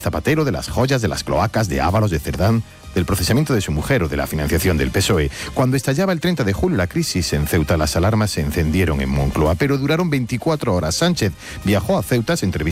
Zapatero de las joyas de las cloacas de Ábalos de Cerdán, del procesamiento de su mujer o de la financiación del PSOE. Cuando estallaba el 30 de julio la crisis en Ceuta, las alarmas se encendieron en Moncloa, pero duraron 24 horas. Sánchez viajó a Ceuta, se entrevistó